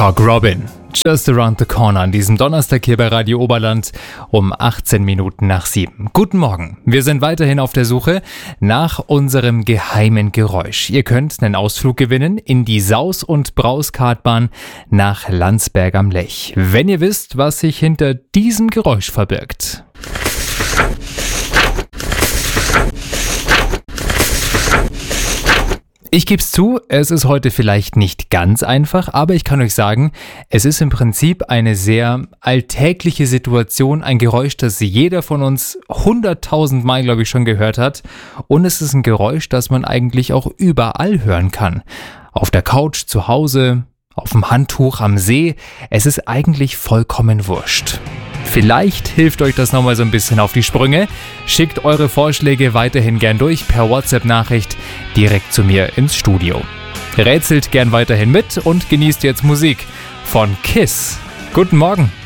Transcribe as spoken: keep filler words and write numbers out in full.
Cock Robin. Just around the corner an diesem Donnerstag hier bei Radio Oberland um achtzehn Minuten nach sieben. Guten Morgen. Wir sind weiterhin auf der Suche nach unserem geheimen Geräusch. Ihr könnt einen Ausflug gewinnen in die Saus- und Braus-Kartbahn nach Landsberg am Lech. Wenn ihr wisst, was sich hinter diesem Geräusch verbirgt. Ich geb's zu, es ist heute vielleicht nicht ganz einfach, aber ich kann euch sagen, es ist im Prinzip eine sehr alltägliche Situation, ein Geräusch, das jeder von uns hunderttausend Mal, glaube ich, schon gehört hat. Und es ist ein Geräusch, das man eigentlich auch überall hören kann. Auf der Couch, zu Hause, auf dem Handtuch, am See. Es ist eigentlich vollkommen wurscht. Vielleicht hilft euch das nochmal so ein bisschen auf die Sprünge. Schickt eure Vorschläge weiterhin gern durch per WhatsApp-Nachricht direkt zu mir ins Studio. Rätselt gern weiterhin mit und genießt jetzt Musik von Kiss. Guten Morgen.